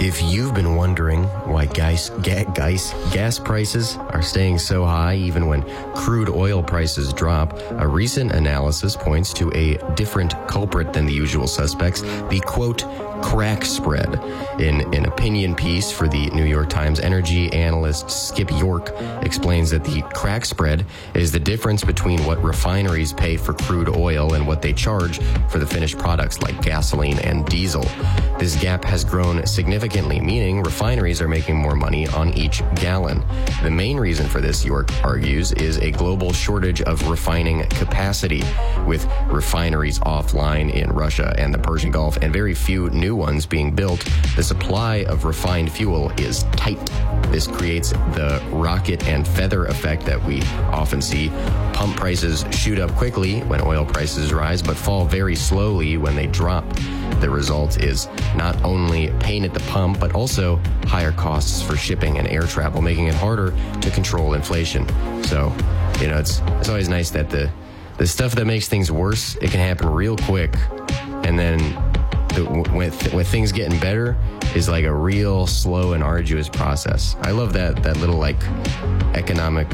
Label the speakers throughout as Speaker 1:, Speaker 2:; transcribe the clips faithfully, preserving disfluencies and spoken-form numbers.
Speaker 1: If you've been wondering why gas, ga, gas, gas prices are staying so high even when crude oil prices drop, a recent analysis points to a different culprit than the usual suspects, the, quote, crack spread. In an opinion piece for the New York Times, energy analyst Skip York explains that the crack spread is the difference between what refineries pay for crude oil and what they charge for the finished products like gasoline and diesel. This gap has grown significantly, meaning refineries are making more money on each gallon. The main reason for this, York argues, is a global shortage of refining capacity, with refineries offline in Russia and the Persian Gulf and very few new ones being built. The supply of refined fuel is tight. This creates the rocket and feather effect that we often see. Pump prices shoot up quickly when oil prices rise, but fall very slowly when they drop. The result is not only pain at the pump, but also higher costs for shipping and air travel, making it harder to control inflation. So, you know, it's it's always nice that the the stuff that makes things worse, it can happen real quick, and then the, when, when things getting better is like a real slow and arduous process. I love that that little like economic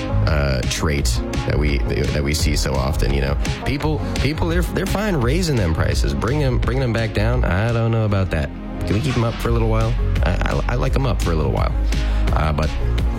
Speaker 1: uh, trait that we that we see so often. You know, people people they're they're fine raising them prices, bring them bring them back down. I don't know about that. Can we keep them up for a little while? I, I, I like them up for a little while, uh, but.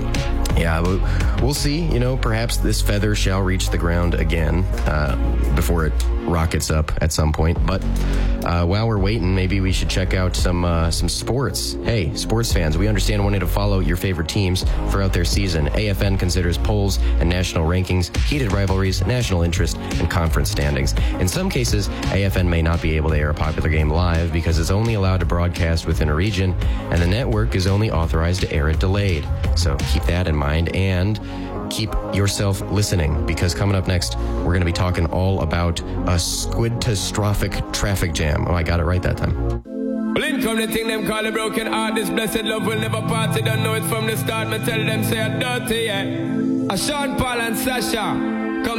Speaker 1: Yeah, we'll see. You know, perhaps this feather shall reach the ground again uh, before it rockets up at some point. But uh, while we're waiting, maybe we should check out some uh, some sports. Hey, sports fans, we understand wanting to follow your favorite teams throughout their season. A F N considers polls and national rankings, heated rivalries, national interest, and conference standings. In some cases, A F N may not be able to air a popular game live because it's only allowed to broadcast within a region, and the network is only authorized to air it delayed. So keep that in mind and keep yourself listening, because coming up next, we're going to be talking all about a squid-tastrophic traffic jam. Oh, I got it right that time.
Speaker 2: Well, in come the thing them call a broken heart. This blessed love will never part. They don't know it from the start. Me tell them say I'm dirty, yeah. A Sean Paul and Sasha.